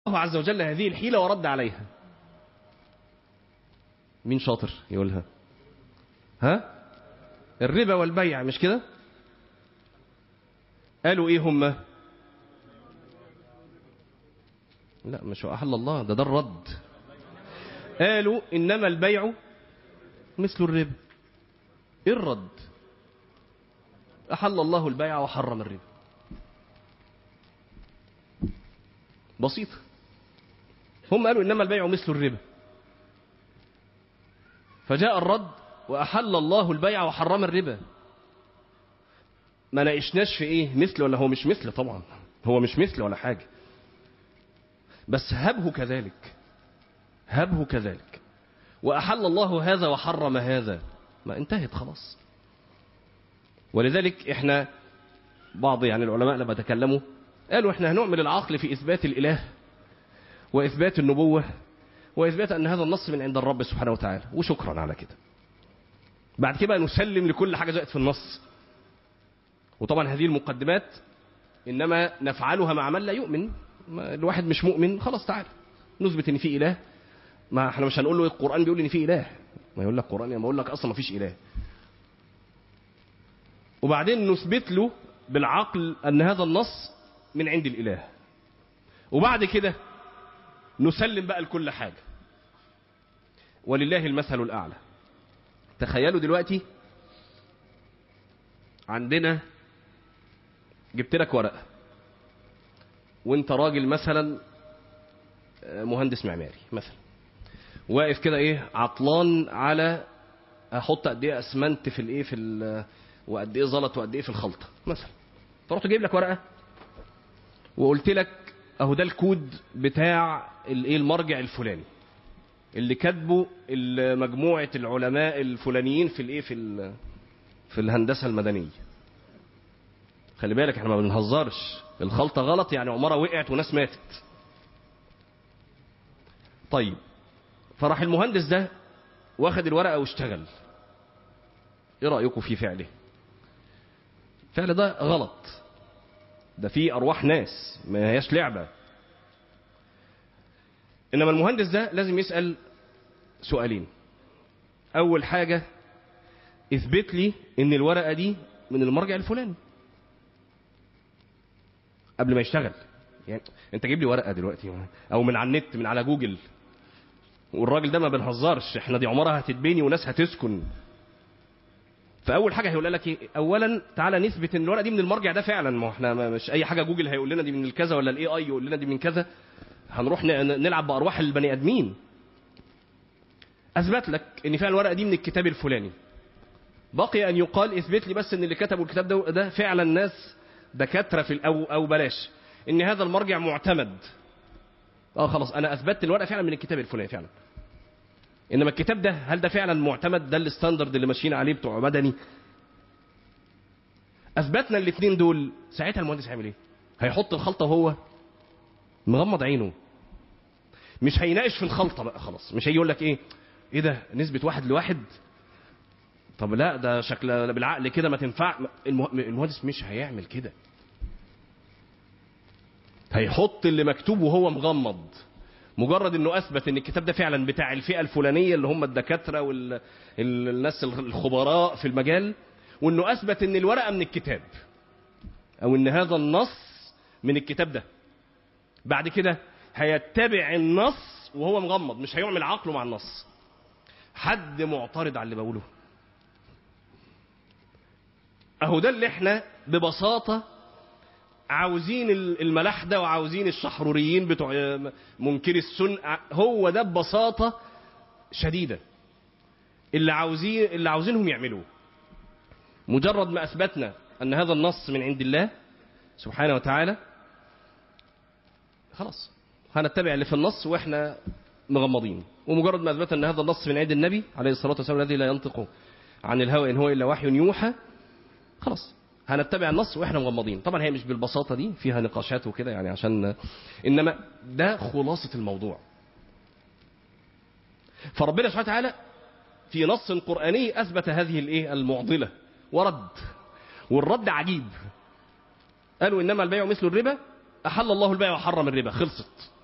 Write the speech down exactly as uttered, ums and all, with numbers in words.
الله عز وجل هذه الحيلة ورد عليها. مين شاطر يقولها؟ ها؟ الربا والبيع، مش كده؟ قالوا ايه هم؟ لا مش أحل الله، ده ده الرد. قالوا إنما البيع مثل الربا. ايه الرد؟ أحل الله البيع وحرم الربا. بسيطة. هم قالوا إنما البيع مثل الربا، فجاء الرد وأحل الله البيع وحرم الربا. ما ناقشناش في ايه مثل ولا هو مش مثل. طبعا هو مش مثل ولا حاجة، بس هبه كذلك، هبه كذلك. وأحل الله هذا وحرم هذا، ما انتهت خلاص. ولذلك احنا بعض يعني العلماء لما تكلموا قالوا احنا هنعمل العقل في إثبات الإله وإثبات النبوة وإثبات أن هذا النص من عند الرب سبحانه وتعالى، وشكرا على كده. بعد كده نسلم لكل حاجة جاءت في النص. وطبعا هذه المقدمات إنما نفعلها مع من لا يؤمن. الواحد مش مؤمن، خلاص تعالى نثبت إن في إله. ما احنا مش هنقول له القرآن بيقول إن في إله، ما يقول لك القرآن ما يقول لك أصلا ما فيش إله. وبعدين نثبت له بالعقل أن هذا النص من عند الإله. وبعد كده نسلم بقى لكل حاجة. ولله المثل الأعلى. تخيلوا دلوقتي عندنا جبت لك ورقة وانت راجل مثلا مهندس معماري مثلا، واقف كده ايه عطلان على احط قد ايه اسمنت في الايه في ال وقد ايه زلط وقد ايه في الخلطه مثلا. فرحت جايب لك ورقه وقلت لك اهو ده الكود بتاع الايه المرجع الفلاني اللي كاتبه مجموعه العلماء الفلانيين في الايه في في الهندسه المدنيه. خلي بالك احنا ما بنهزرش، الخلطه غلط يعني عماره وقعت وناس ماتت. طيب فراح المهندس ده واخد الورقه واشتغل. ايه رايكم في فعله؟ فعل ده غلط، ده فيه ارواح ناس، ما هياش لعبه. انما المهندس ده لازم يسال سؤالين. اول حاجه اثبت لي ان الورقه دي من المرجع الفلاني قبل ما يشتغل. يعني انت جيب لي ورقه دلوقتي او من على النت من على جوجل، والراجل ده ما بنهزرش، احنا دي عمارة هتتبني وناس هتسكن. فاول حاجه هيقول لك ايه؟ اولا تعالى نثبت ان الورقه دي من المرجع ده فعلا. ما احنا مش اي حاجه جوجل هيقول لنا دي من الكذا ولا الاي اي يقول لنا دي من كذا، هنروح نلعب بارواح البني ادمين. اثبت لك ان فعلا الورقه دي من الكتاب الفلاني. بقي ان يقال اثبت لي بس ان اللي كتبوا الكتاب ده, ده فعلا ناس دكاتره في او او بلاش ان هذا المرجع معتمد. اه خلاص انا اثبتت الورقه فعلا من الكتاب الفلاني فعلا. انما الكتاب ده هل ده فعلا معتمد؟ ده الستاندرد اللي ماشيين عليه بتوع مدني. اثبتنا الاثنين دول، ساعتها المهندس هيعمل ايه؟ هيحط الخلطه وهو مغمض عينه، مش هيناقش في الخلطه بقى خلاص. مش هيقول لك ايه ايه ده نسبه واحد لواحد، طب لا ده شكل بالعقل كده ما تنفع. المهندس مش هيعمل كده، هيحط اللي مكتوب وهو مغمض. مجرد انه اثبت ان الكتاب ده فعلا بتاع الفئه الفلانيه اللي هم الدكاتره والناس الخبراء في المجال، وانه اثبت ان الورقه من الكتاب او ان هذا النص من الكتاب ده. بعد كده هيتبع النص وهو مغمض، مش هيعمل عقله مع النص. حد معترض على اللي بقوله؟ اهو ده اللي احنا ببساطه عاوزين الملاحدة وعاوزين الشحروريين بتوع منكر السنة. هو ده ببساطة شديدة اللي عاوزين اللي عاوزينهم يعملوه. مجرد ما أثبتنا أن هذا النص من عند الله سبحانه وتعالى، خلاص هنتبع اللي في النص وإحنا مغمضين. ومجرد ما أثبتنا أن هذا النص من عند النبي عليه الصلاة والسلام الذي لا ينطق عن الهوى إن هو إلا وحي يوحى، خلاص هنتبع النص واحنا مغمضين. طبعا هي مش بالبساطه دي، فيها نقاشات وكده يعني عشان، انما ده خلاصه الموضوع. فربنا سبحانه وتعالى في نص قراني اثبت هذه الايه المعضله ورد، والرد عجيب. قالوا انما البيع مثل الربا، احل الله البيع وحرم الربا، خلصت.